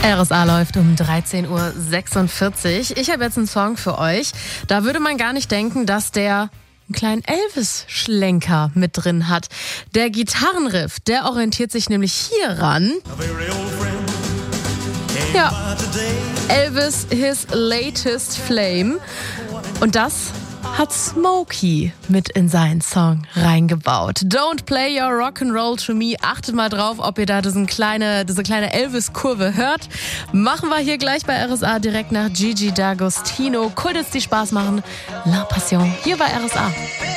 RSA läuft um 13.46 Uhr. Ich habe jetzt einen Song für euch. Da würde man gar nicht denken, dass der einen kleinen Elvis-Schlenker mit drin hat. Der Gitarrenriff, der orientiert sich nämlich hieran. Ja, Elvis, his latest flame. Und das hat Smokey mit in seinen Song reingebaut. Don't play your rock'n'roll to me. Achtet mal drauf, ob ihr da diese kleine Elvis-Kurve hört. Machen wir hier gleich bei RSA direkt nach Gigi D'Agostino. Cool, dass die Spaß machen. La Passion hier bei RSA.